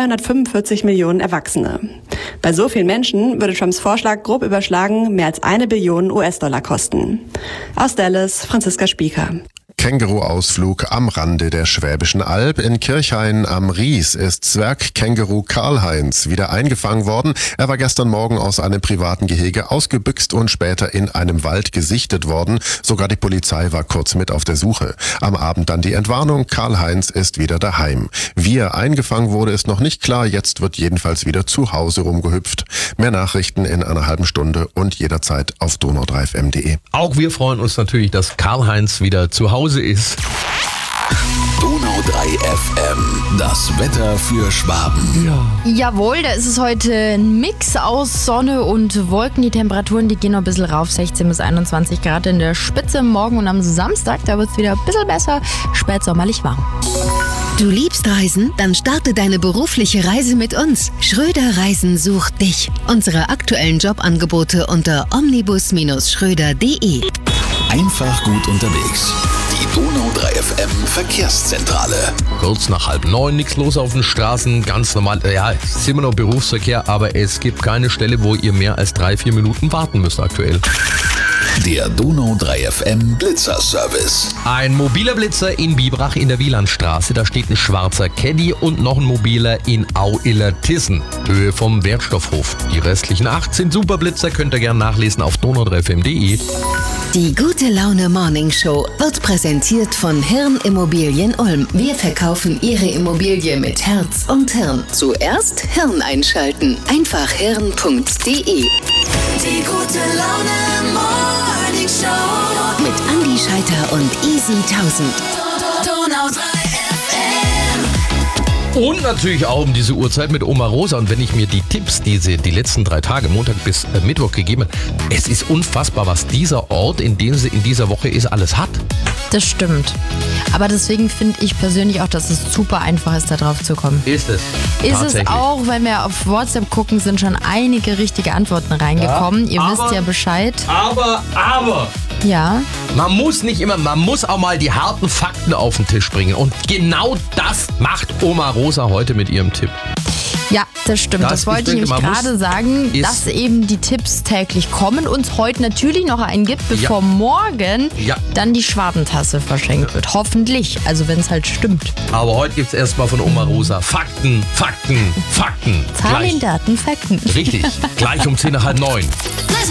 245 Millionen Erwachsene. Bei so vielen Menschen würde Trumps Vorschlag grob überschlagen mehr als 1 Billion US-Dollar kosten. Aus Dallas, Franziska Spieker. Känguru-Ausflug am Rande der Schwäbischen Alb. In Kirchhain am Ries ist Zwergkänguru Karl-Heinz wieder eingefangen worden. Er war gestern Morgen aus einem privaten Gehege ausgebüxt und später in einem Wald gesichtet worden. Sogar die Polizei war kurz mit auf der Suche. Am Abend dann die Entwarnung, Karl-Heinz ist wieder daheim. Wie er eingefangen wurde, ist noch nicht klar. Jetzt wird jedenfalls wieder zu Hause rumgehüpft. Mehr Nachrichten in einer halben Stunde und jederzeit auf donau3fm.de. Auch wir freuen uns natürlich, dass Karl-Heinz wieder zu Hause ist. Donau 3 FM, das Wetter für Schwaben. Jawohl, da ist es heute ein Mix aus Sonne und Wolken. Die Temperaturen, die gehen noch ein bisschen rauf, 16 bis 21 Grad in der Spitze. Morgen und am Samstag, da wird es wieder ein bisschen besser, spätsommerlich warm. Du liebst Reisen? Dann starte deine berufliche Reise mit uns. Schröder Reisen sucht dich. Unsere aktuellen Jobangebote unter omnibus-schröder.de. Einfach gut unterwegs. Die Donau 3 FM Verkehrszentrale. Kurz nach 8:30, nichts los auf den Straßen, ganz normal. Ja, es ist immer noch Berufsverkehr, aber es gibt keine Stelle, wo ihr mehr als 3-4 Minuten warten müsst aktuell. Der Donau 3 FM Blitzerservice. Ein mobiler Blitzer in Biberach in der Wielandstraße, da steht ein schwarzer Caddy und noch ein mobiler in Au-Iller-Tissen, Höhe vom Wertstoffhof. Die restlichen 18 Superblitzer könnt ihr gerne nachlesen auf donau3fm.de. Die Gute Laune Morning Show wird präsentiert von Hirn Immobilien Ulm. Wir verkaufen Ihre Immobilie mit Herz und Hirn. Zuerst Hirn einschalten. Einfach hirn.de. Die Gute Laune Morning Show Mit Andi Scheiter und Easy 1000. Donau 3 FM. Und natürlich auch um diese Uhrzeit mit Oma Rosa. Und wenn ich mir die Tipps, die sie die letzten 3 Tage, Montag bis Mittwoch gegeben hat, es ist unfassbar, was dieser Ort, in dem sie in dieser Woche ist, alles hat. Das stimmt. Aber deswegen finde ich persönlich auch, dass es super einfach ist, da drauf zu kommen. Ist es. Ist es auch, wenn wir auf WhatsApp gucken, sind schon einige richtige Antworten reingekommen. Ihr wisst ja Bescheid. Aber. Ja. Man muss auch mal die harten Fakten auf den Tisch bringen. Und genau das macht Oma Rosa heute mit ihrem Tipp. Ja, das stimmt. Das wollte ich nämlich gerade sagen, dass eben die Tipps täglich kommen und es heute natürlich noch einen gibt, bevor morgen dann die Schwabentasse verschenkt wird. Hoffentlich, also wenn es halt stimmt. Aber heute gibt es erstmal von Oma Rosa Fakten. Zahlen, Daten, Fakten. Richtig, gleich um 8:50.